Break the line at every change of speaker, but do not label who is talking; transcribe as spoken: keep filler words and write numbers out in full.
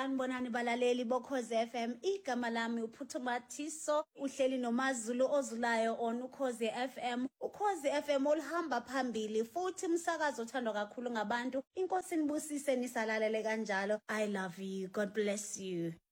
Sanibonani balaleli bokhozi F M. Igama lami uPhuthuma Thiso, uhleli noMaZulu ozulayo on Ukhozi F M. Ukhozi F M olihamba phambili futhi umsakazo othandwa kakhulu ngabantu. Inkosi nibusise nisalalele kanjalo. I love you. God bless you.